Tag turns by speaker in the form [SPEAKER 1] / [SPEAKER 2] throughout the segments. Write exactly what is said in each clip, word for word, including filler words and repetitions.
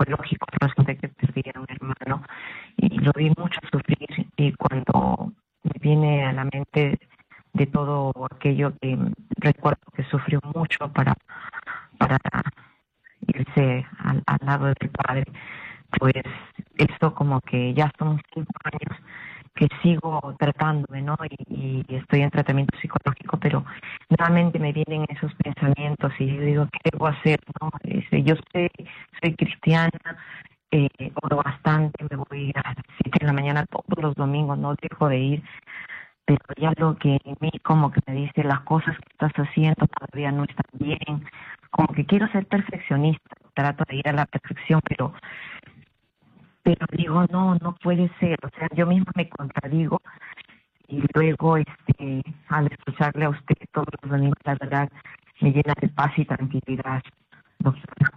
[SPEAKER 1] psicológico, resulta que perdí a un hermano y lo vi mucho sufrir, y cuando me viene a la mente de todo aquello que recuerdo que sufrió mucho para, para irse al, al lado del padre, pues esto como que ya son cinco años que sigo tratándome, ¿no? Y, y estoy en tratamiento psicológico, pero nuevamente me vienen esos pensamientos y yo digo, ¿qué debo hacer, no? Este, yo sé, soy cristiana, eh, oro bastante, me voy a las siete de la mañana todos los domingos, no dejo de ir, pero hay algo que en mí como que me dice, las cosas que estás haciendo todavía no están bien, como que quiero ser perfeccionista, trato de ir a la perfección, pero pero digo, no, no puede ser, o sea, yo misma me contradigo, y luego, este, al escucharle a usted todos los domingos, la verdad, me llena de paz y tranquilidad, doctora.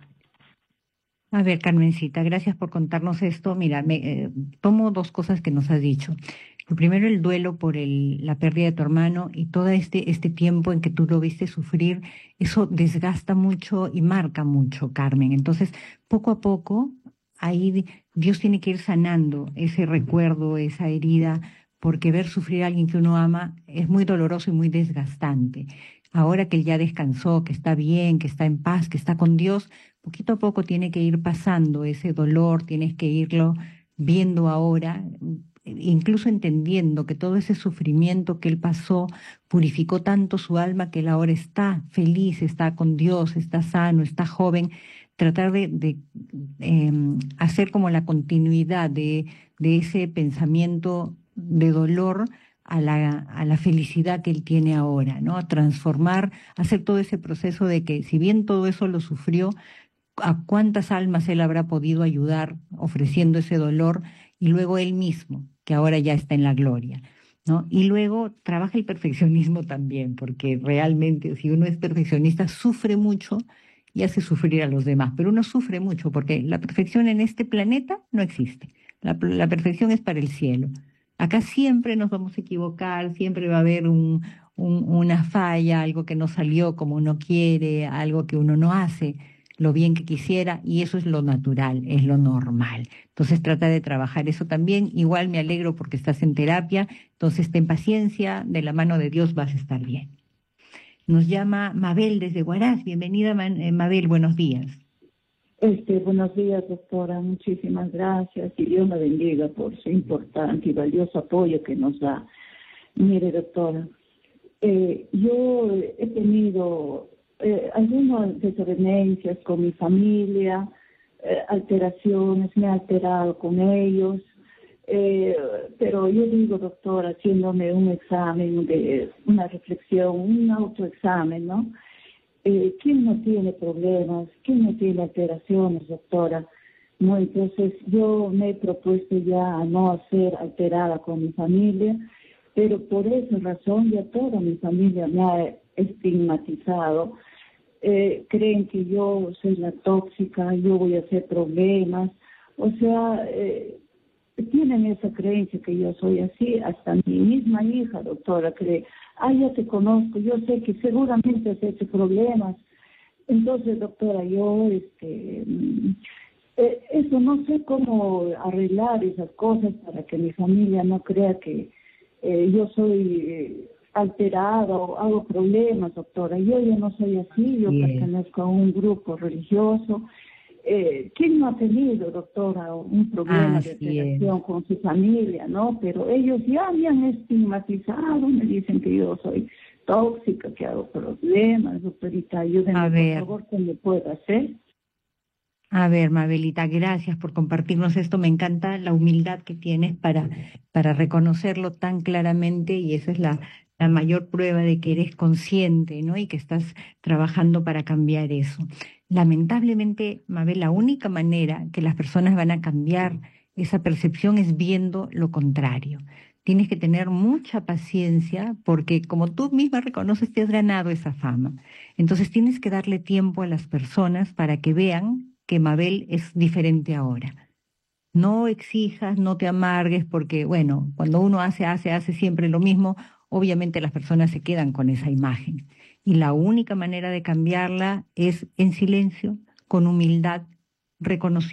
[SPEAKER 2] A ver, Carmencita, gracias por contarnos esto. Mira, me, eh, tomo dos cosas que nos has dicho. Lo primero, el duelo por el, la pérdida de tu hermano y todo este, este tiempo en que tú lo viste sufrir, eso desgasta mucho y marca mucho, Carmen. Entonces, poco a poco, ahí di- Dios tiene que ir sanando ese recuerdo, esa herida, porque ver sufrir a alguien que uno ama es muy doloroso y muy desgastante. Ahora que él ya descansó, que está bien, que está en paz, que está con Dios, poquito a poco tiene que ir pasando ese dolor, tienes que irlo viendo ahora, incluso entendiendo que todo ese sufrimiento que él pasó purificó tanto su alma que él ahora está feliz, está con Dios, está sano, está joven. Tratar de, de, eh, hacer como la continuidad de, de ese pensamiento de dolor a la, a la felicidad que él tiene ahora, ¿no? A transformar, hacer todo ese proceso de que si bien todo eso lo sufrió, a cuántas almas él habrá podido ayudar ofreciendo ese dolor, y luego él mismo, que ahora ya está en la gloria, ¿no? Y luego trabaja el perfeccionismo también, porque realmente si uno es perfeccionista sufre mucho y hace sufrir a los demás, pero uno sufre mucho porque la perfección en este planeta no existe. La, la perfección es para el cielo. Acá siempre nos vamos a equivocar, siempre va a haber un, un- una falla, algo que no salió como uno quiere, algo que uno no hace lo bien que quisiera, y eso es lo natural, es lo normal. Entonces trata de trabajar eso también. Igual me alegro porque estás en terapia, entonces ten paciencia, de la mano de Dios vas a estar bien. Nos llama Mabel desde Huaraz. Bienvenida, Man- eh, Mabel, buenos días.
[SPEAKER 3] Este, buenos días, doctora. Muchísimas gracias y Dios la bendiga por su importante y valioso apoyo que nos da. Mire, doctora, eh, yo he tenido eh, algunas desavenencias con mi familia, eh, alteraciones, me he alterado con ellos, eh, pero yo digo, doctora, haciéndome un examen, de una reflexión, un autoexamen, ¿no? Eh, ¿Quién no tiene problemas? ¿Quién no tiene alteraciones, doctora? No, entonces yo me he propuesto ya a no ser alterada con mi familia, pero por esa razón ya toda mi familia me ha estigmatizado. Eh, creen que yo soy la tóxica, yo voy a hacer problemas. O sea, eh, tienen esa creencia que yo soy así. Hasta mi misma hija, doctora, cree, ah, yo te conozco, yo sé que seguramente has hecho problemas. Entonces, doctora, yo, este, mm, eh, eso no sé cómo arreglar esas cosas para que mi familia no crea que eh, yo soy eh, alterada o hago problemas, doctora. Yo ya no soy así, yo
[SPEAKER 2] Bien,
[SPEAKER 3] pertenezco a un grupo religioso. Eh, ¿Quién no ha tenido, doctora, un problema de
[SPEAKER 2] así es.
[SPEAKER 3] relación con su familia, no? Pero ellos ya me han estigmatizado, me dicen que yo soy tóxica, que hago problemas. Doctorita,
[SPEAKER 2] A
[SPEAKER 3] ayúdenme, por
[SPEAKER 2] ver,
[SPEAKER 3] favor, ¿qué me puedo hacer?
[SPEAKER 2] a ver, Mabelita, gracias por compartirnos esto. Me encanta la humildad que tienes para, para reconocerlo tan claramente, y esa es la, la mayor prueba de que eres consciente, ¿no? Y que estás trabajando para cambiar eso. Lamentablemente, Mabel, la única manera que las personas van a cambiar esa percepción es viendo lo contrario. Tienes que tener mucha paciencia porque, como tú misma reconoces, te has ganado esa fama. Entonces tienes que darle tiempo a las personas para que vean que Mabel es diferente ahora. No exijas, no te amargues, porque bueno, cuando uno hace, hace, hace siempre lo mismo, obviamente las personas se quedan con esa imagen. Y la única manera de cambiarla es en silencio, con humildad, reconociendo